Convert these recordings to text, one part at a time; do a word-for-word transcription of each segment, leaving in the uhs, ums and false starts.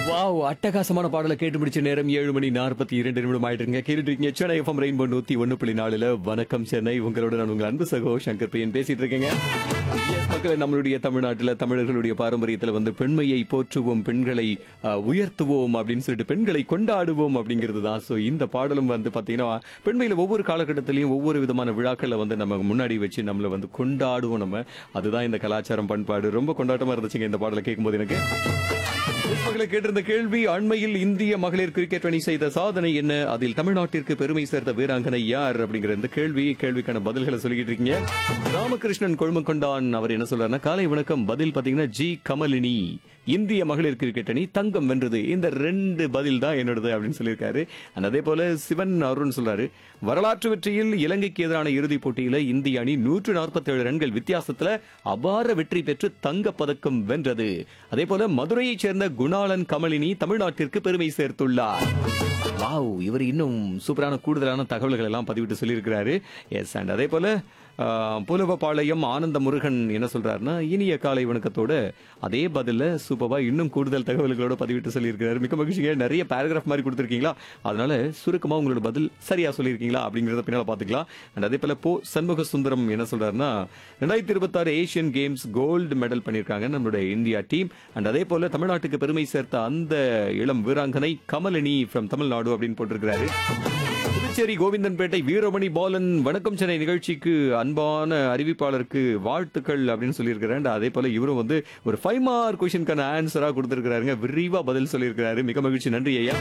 Wow! அட்டகாசமான பாடலை கேட்டு முடிச்ச நேரம் ஏழு மணி நாற்பத்தி இரண்டு நிமிடம் ஆயிட்டுருங்க. கேட்டுட்டு இருக்கீங்க சென்னை எஃப்எம் ரெயின்போ நூத்தி ஒன்னு புள்ளி நாலுல வணக்கம் சென்னை. உங்களோட நான் உங்கள் அன்பு சகோ சங்கர் பிரியன் பேசிட்டு இருக்கேங்க. எஸ் மக்களே, நம்மளுடைய தமிழ்நாட்டில் தமிழர்களுடைய பாரம்பரியத்தில் வந்து பெண்மையை போற்றுவோம், பெண்களை அஹ், உயர்த்துவோம் அப்படின்னு சொல்லிட்டு பெண்களை கொண்டாடுவோம் அப்படிங்கிறது தான். ஸோ இந்த பாடலும் வந்து பார்த்தீங்கன்னா பெண்மையில ஒவ்வொரு காலகட்டத்திலையும் ஒவ்வொரு விதமான விழாக்களை வந்து நம்ம முன்னாடி வச்சு நம்மளை வந்து கொண்டாடுவோம். நம்ம அதுதான் இந்த கலாச்சாரம் பண்பாடு. ரொம்ப கொண்டாட்டமா இருந்துச்சுங்க இந்த பாடலை கேட்கும்போது எனக்கு. மக்களை கேட்டிருந்த கேள்வி, அண்மையில் இந்திய மகளிர் கிரிக்கெட் அணி செய்த சாதனை என்ன, அதில் தமிழ்நாட்டிற்கு பெருமை சேர்த்த வீராங்கனை யார் அப்படிங்கிற இந்த கேள்வி கேள்விக்கான பதில்களை சொல்லிக்கிட்டு இருக்கீங்க. ராமகிருஷ்ணன் கொழுமக்கொண்டான் அவர் என்ன சொல்றாருன்னா, காலை வணக்கம். பதில் பாத்தீங்கன்னா ஜி கமலினி. இந்திய மகளிர் கிரிக்கெட் அணி தங்கம் வென்றது. இந்த ரெண்டு பதில் தான் என்னோடது அப்படின்னு சொல்லியிருக்காரு. அதே போல சிவன் அருண் சொல்றாரு, வரலாற்று வெற்றியில் இலங்கைக்கு எதிரான இறுதிப் போட்டியில இந்திய அணி நூற்று நாற்பத்தி ஏழு ரன்கள் வித்தியாசத்துல அபார வெற்றி பெற்று தங்கப் பதக்கம் வென்றது. அதே போல மதுரையைச் சேர்ந்த குணாளன் கமலினி தமிழ்நாட்டிற்கு பெருமை சேர்த்துள்ளார். வாவ்! இவர் இன்னும் சூப்பரான கூடுதலான தகவல்கள் எல்லாம் பதிவிட்டு சொல்லியிருக்கிறாரு. எஸ், அண்ட் அதே போல புலவபாளையம் ஆனந்த முருகன் என்ன சொல்றாருன்னா, இனிய காலை வணக்கத்தோட அதே பதில சூப்பரா இன்னும் கூடுதல் தகவல்களோட பதிவிட்டு சொல்லியிருக்கிறாரு. மிக மகிழ்ச்சிங்க. நிறைய பேராகிராஃப் மாதிரி கொடுத்துருக்கீங்களா, அதனால சுருக்கமா உங்களோட பதில் சரியா சொல்லியிருக்கீங்களா அப்படிங்கறத பின்னால பாத்துக்கலாம். அண்ட் அதே போல போ சண்முக சுந்தரம் என்ன சொல்றாருன்னா, ரெண்டாயிரத்தி இருபத்தி ஆறு ஏசியன் கேம்ஸ் கோல்டு மெடல் பண்ணியிருக்காங்க நம்மளுடைய இந்தியா டீம். அண்ட் அதே போல தமிழ்நாட்டுக்கு பெருமை சேர்த்த அந்த இளம் வீராங்கனை கமலினி ஃப்ரம் தமிழ்நாடு அப்படின்னு போட்டிருக்கிறாரு. புதுச்சேரி கோவிந்தன்பேட்டை வீரமணி பாலன், வணக்கம் சென்னை நிகழ்ச்சிக்கு அன்பான அறிவிப்பாளருக்கு வாழ்த்துக்கள் அப்படின்னு சொல்லியிருக்கிறாரு. அதே போல இவரும் வந்து ஒரு ஃபைவ் மார்க் கொஸ்டினுக்கான ஆன்சரா கொடுத்திருக்கிறாருங்க. விரிவா பதில் சொல்லியிருக்கிறாரு. மிக மகிழ்ச்சி, நன்றி ஐயா.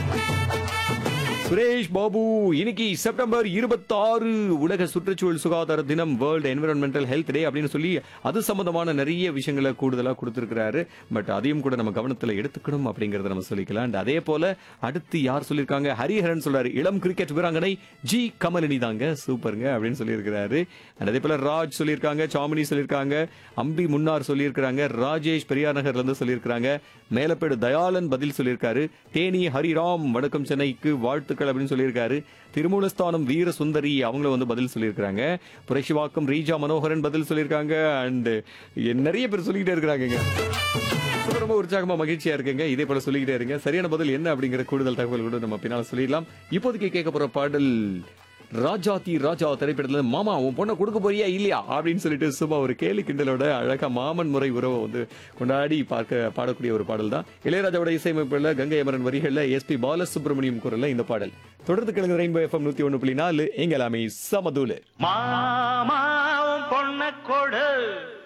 சுரேஷ் பாபு, இன்னைக்கு செப்டம்பர் இருபத்தி ஆறு உலக சுற்றுச்சூழல் சுகாதார தினம், வேர்ல்டு என்விரான்மெண்டல் ஹெல்த் டே அப்படின்னு சொல்லி அது சம்பந்தமான நிறைய விஷயங்களை கூடுதலா கொடுத்திருக்கிறாரு. பட் அதையும் கூட நம்ம கவனத்துல எடுத்துக்கணும் அப்படிங்கறத நம்ம சொல்லிக்கலாம். அதே போல அடுத்து யார் சொல்லியிருக்காங்க, ஹரிஹரன் சொல்றாரு, இளம் கிரிக்கெட் வீராங்கனை ஜி கமலினி தாங்க, சூப்பருங்க அப்படின்னு சொல்லியிருக்கிறாரு. அதே போல ராஜ் சொல்லியிருக்காங்க, சாமினி சொல்லியிருக்காங்க, அம்பி முன்னார் சொல்லியிருக்காங்க, ராஜேஷ் பெரியார் நகர்ல இருந்து சொல்லியிருக்காங்க, மேலப்பேடு தயாளன் பதில் சொல்லியிருக்காரு, தேனி ஹரிராம் வணக்கம் சென்னைக்கு வாழ்த்து அப்படின்னு சொல்லியிருக்காரு, திருமூலஸ்தானம் வீர சுந்தரி அவங்களும் வந்து பதில் சொல்லியிருக்காங்க, புரட்சிவாக்கம் ரீஜா மனோகரன் பதில் சொல்லியிருக்காங்க. அண்ட் நிறைய பேர் சொல்லிக்கிட்டே இருக்கிறாங்க. ரொம்ப உற்சாகமா மகிழ்ச்சியா இருக்குங்க. இதே போல சொல்லிக்கிட்டே இருங்க. சரியான பதில் என்ன அப்படிங்கிற கூடுதல் தகவல் கூட நம்ம பின்னால சொல்லிடலாம். இப்போதைக்கு கேட்க போற பாடல் ராஜாதி ராஜா திரைப்படத்துல மாமா உன் பொண்ணை கொடுக்க போறியா இல்லையா அப்படின்னு சொல்லிட்டு சும்மா ஒரு கேலி கிண்டலோட அழகா மாமன் முறை உறவை வந்து கொண்டாடி பார்க்க பாடக்கூடிய ஒரு பாடல் தான். இளையராஜாவோட இசையமைப்புல கங்கை அமரன் வரிகள்ல எஸ் பி பாலசுப்ரமணியம் குரல்ல இந்த பாடல். தொடர்ந்து கிழங்கு ரெயின்போ எஃப்எம் நூத்தி ஒன்னு புள்ளி நாலு எங்க எல்லாமே சமதூலு. மாமா உன் பொண்ணை கொடு.